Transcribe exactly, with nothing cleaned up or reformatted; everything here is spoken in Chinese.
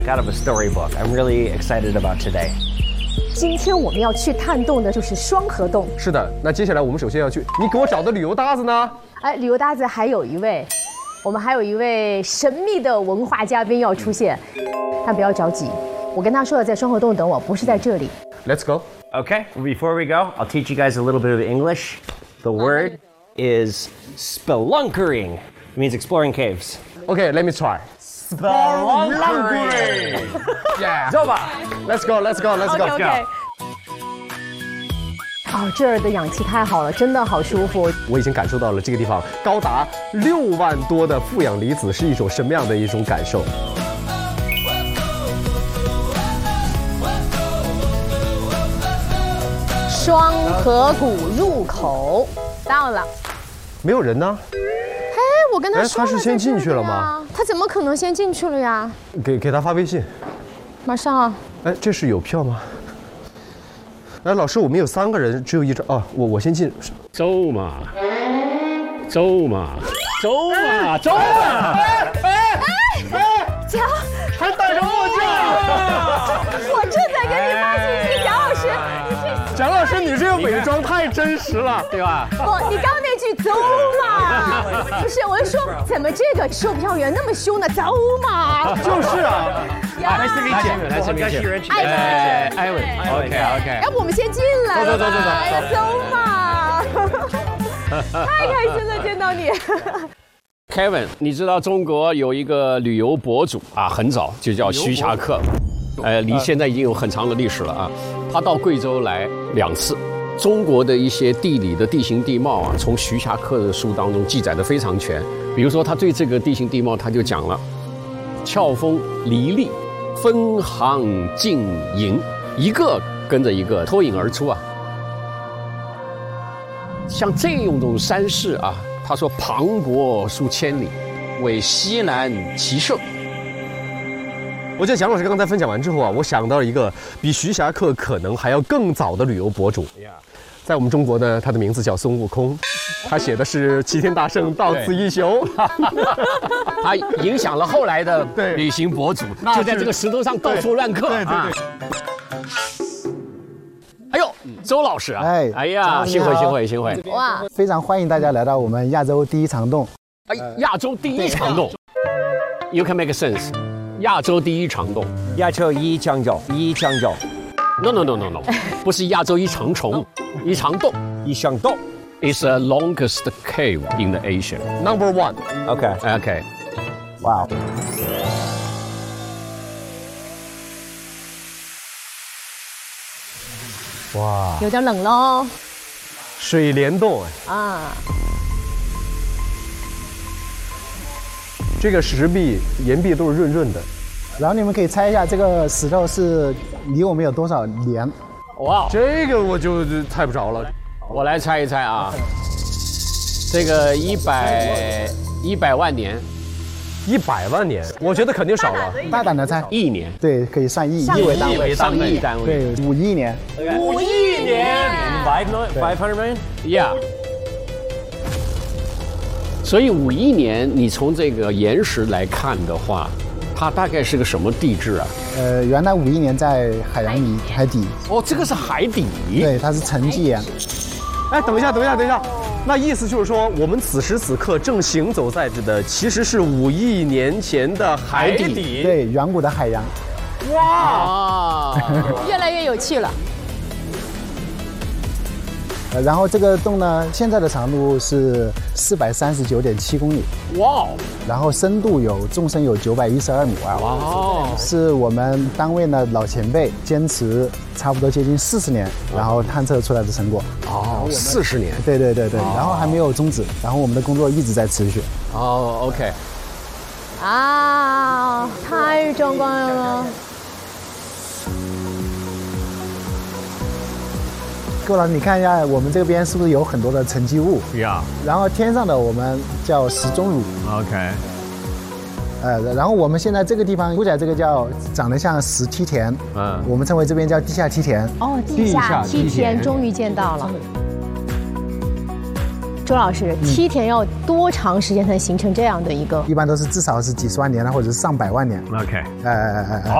out of a storybook. I'm really excited about today. 今天我们要去探洞的就是双河洞。 是的，那接下来我们首先要去，你给我找的旅游搭子呢？ 哎，旅游搭子还有一位，我们还有一位神秘的文化嘉宾要出现，但不要着急，我跟他说了，在双河洞等我，不是在这里。 Let's go. Okay, well, before we go, I'll teach you guys a little bit of English. The word is spelunkering. It means exploring caves. Okay, let me try. Spelunkering. Yeah. 走吧 Let's go. Let's go. Let's go. OK OK。哦，这儿的氧气太好了，真的好舒服。 我已经感受到了这个地方高达六万多的负氧离子是一种什么样的一种感受。 双河谷入口到了。 没有人呢？ 哎，我跟他说了， 哎他是先进去了吗？ 他怎么可能先进去了呀？ 给给他发微信。 马上。 哎，这是有票吗？哎，老师，我们有三个人，只有一张哦。我我先进。 走嘛，走嘛，走嘛，走嘛！ 哎哎哎！ 蒋， 还戴着墨镜。 我正在给你发信息，蒋老师，你这蒋老师，你这个伪装太真实了，对吧？ 不，你刚那句走嘛，不是，我是说，怎么这个售票员那么凶呢？走嘛， 就是啊。 Nice to meet you. Nice to meet you. 艾文， 艾文 ，OK OK。 要不我们先进来了吧？ 走走走走走哎呀，走嘛！太开心了，见到你。 Kevin， 你知道中国有一个旅游博主啊，很早就叫徐霞客，呃，离现在已经有很长的历史了啊。他到贵州来两次，中国的一些地理的地形地貌啊，从徐霞客的书当中记载的非常全。比如说，他对这个地形地貌，他就讲了：峭峰离立，分行竞迎，一个跟着一个脱颖而出啊。像这种山势啊。他说：“磅礴数千里，为西南奇胜。” 我记得蒋老师刚才分享完之后啊，我想到了一个比徐霞客可能还要更早的旅游博主，在我们中国呢，他的名字叫孙悟空，他写的是齐天大圣到此一游， 他影响了后来的旅行博主，就在这个石头上到处乱刻。对对对。哎呦，周老师啊！哎，哎呀，幸会幸会幸会！ 哇，非常欢迎大家来到我们亚洲第一长洞。 哎，亚洲第一长洞 ，You can make a sense。亚洲第一长洞， 亚洲一长洞，一长洞。 No no no no no， 不是亚洲一长虫，一长洞， 一长洞 is the longest cave in the Asia. Number one. Okay. Okay. Wow. 哇， 有点冷喽。 水帘洞哎。 啊。 这个石壁、岩壁都是润润的。 然后你们可以猜一下，这个石头是离我们有多少年？ 哇， 这个我就猜不着了。 我来猜一猜啊，这个一百一百万年。 一百万年，我觉得肯定少了。 大胆的猜， 亿年。 对，可以上亿，亿为单位， 上亿单位。 对，五亿年。 五亿年 ，five five hundred million， yeah。所以五亿年，你从这个岩石来看的话，它大概是个什么地质啊？ 呃，原来五亿年在海洋里海底。 哦，这个是海底。 对，它是沉积岩。 哎，等一下，等一下，等一下。那意思就是说，我们此时此刻正行走在这的，其实是五亿年前的海底，海底对，远古的海洋。 哇，越来越有趣了。 呃，然后这个洞呢，现在的长度是四百三十九点七公里。哇！然后深度有纵深有九百一十二米啊！哇！是我们单位呢老前辈坚持差不多接近四十年，然后探测出来的成果。 哦，四十年。 对对对对，然后还没有终止，然后我们的工作一直在持续。 哦 ，OK。 啊，太壮观了！ 够了，你看一下我们这边是不是有很多的沉积物？ 呀。 然后天上的我们叫石钟乳。 OK。 呃，然后我们现在这个地方，估计这个叫长得像石梯田，嗯，我们称为这边叫地下梯田。 哦，地下梯田终于见到了。 周老师，梯田要多长时间才能形成这样的一个？ 一般都是至少是几十万年了，或者是上百万年。 OK， 哎哎哎哎。